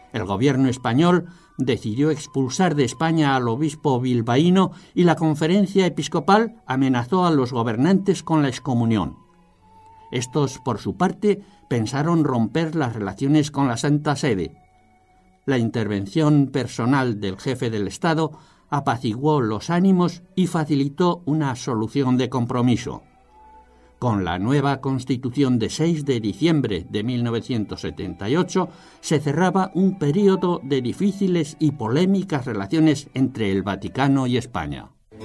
El gobierno español decidió expulsar de España al obispo bilbaíno y la conferencia episcopal amenazó a los gobernantes con la excomunión. Estos, por su parte, pensaron romper las relaciones con la Santa Sede. La intervención personal del jefe del Estado apaciguó los ánimos y facilitó una solución de compromiso. Con la nueva Constitución de 6 de diciembre de 1978 se cerraba un período de difíciles y polémicas relaciones entre el Vaticano y España.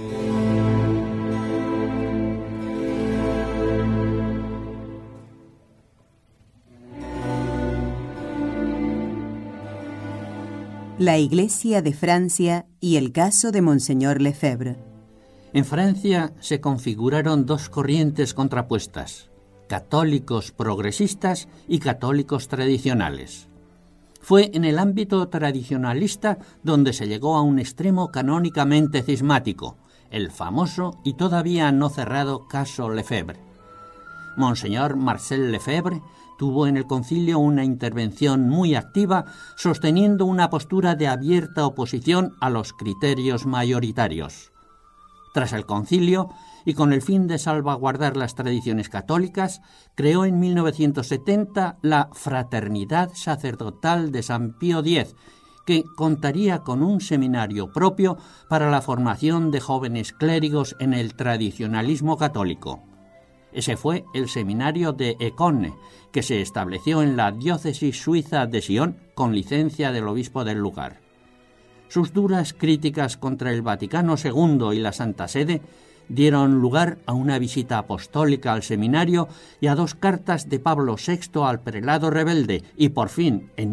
La Iglesia de Francia y el caso de Monseñor Lefebvre. En Francia se configuraron dos corrientes contrapuestas, católicos progresistas y católicos tradicionales. Fue en el ámbito tradicionalista donde se llegó a un extremo canónicamente cismático, el famoso y todavía no cerrado caso Lefebvre. Monseñor Marcel Lefebvre tuvo en el concilio una intervención muy activa, sosteniendo una postura de abierta oposición a los criterios mayoritarios. Tras el concilio, y con el fin de salvaguardar las tradiciones católicas, creó en 1970 la Fraternidad Sacerdotal de San Pío X, que contaría con un seminario propio para la formación de jóvenes clérigos en el tradicionalismo católico. Ese fue el seminario de Écône, que se estableció en la diócesis suiza de Sion con licencia del obispo del lugar. Sus duras críticas contra el Vaticano II y la Santa Sede dieron lugar a una visita apostólica al seminario y a dos cartas de Pablo VI al prelado rebelde y, por fin, en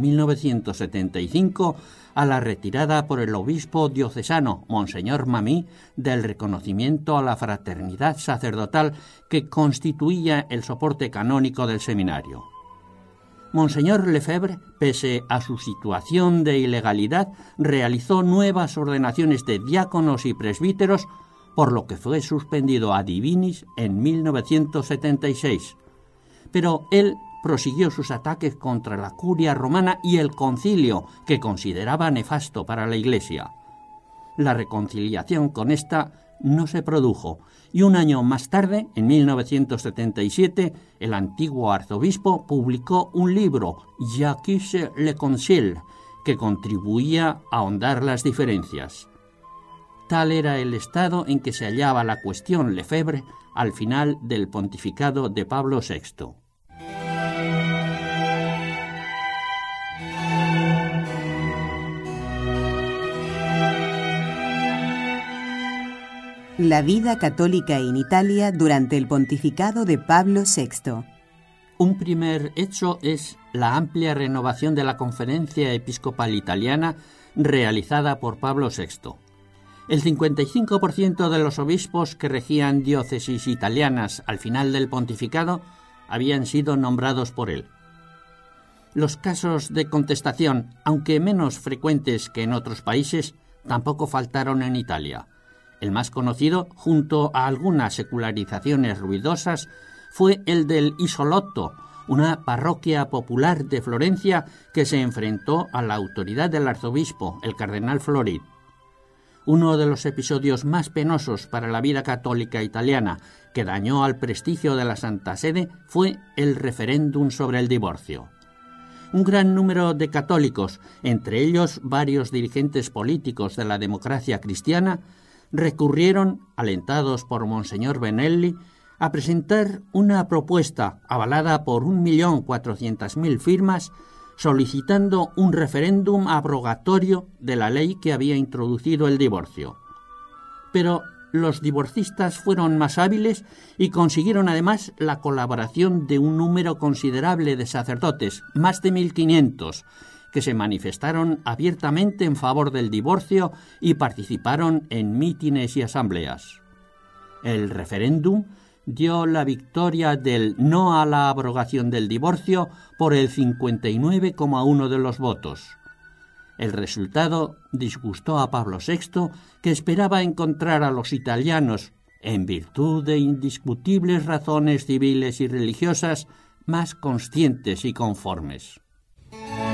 1975, a la retirada por el obispo diocesano, Monseñor Mamí, del reconocimiento a la fraternidad sacerdotal que constituía el soporte canónico del seminario. Monseñor Lefebvre, pese a su situación de ilegalidad, realizó nuevas ordenaciones de diáconos y presbíteros, por lo que fue suspendido ad divinis en 1976. Pero él prosiguió sus ataques contra la curia romana y el concilio, que consideraba nefasto para la Iglesia. La reconciliación con esta no se produjo, y un año más tarde, en 1977, el antiguo arzobispo publicó un libro, Jacques le Concile, que contribuía a ahondar las diferencias. Tal era el estado en que se hallaba la cuestión Lefebvre al final del pontificado de Pablo VI. La vida católica en Italia durante el pontificado de Pablo VI. Un primer hecho es la amplia renovación de la Conferencia Episcopal Italiana realizada por Pablo VI. El 55% de los obispos que regían diócesis italianas al final del pontificado habían sido nombrados por él. Los casos de contestación, aunque menos frecuentes que en otros países, tampoco faltaron en Italia. El más conocido, junto a algunas secularizaciones ruidosas, fue el del Isolotto, una parroquia popular de Florencia que se enfrentó a la autoridad del arzobispo, el cardenal Florit. Uno de los episodios más penosos para la vida católica italiana, que dañó al prestigio de la Santa Sede, fue el referéndum sobre el divorcio. Un gran número de católicos, entre ellos varios dirigentes políticos de la democracia cristiana, recurrieron, alentados por Monseñor Benelli, a presentar una propuesta avalada por 1.400.000 firmas solicitando un referéndum abrogatorio de la ley que había introducido el divorcio. Pero los divorcistas fueron más hábiles y consiguieron además la colaboración de un número considerable de sacerdotes, más de 1.500, que se manifestaron abiertamente en favor del divorcio y participaron en mítines y asambleas. El referéndum dio la victoria del no a la abrogación del divorcio por el 59,1% de los votos. El resultado disgustó a Pablo VI, que esperaba encontrar a los italianos, en virtud de indiscutibles razones civiles y religiosas, más conscientes y conformes.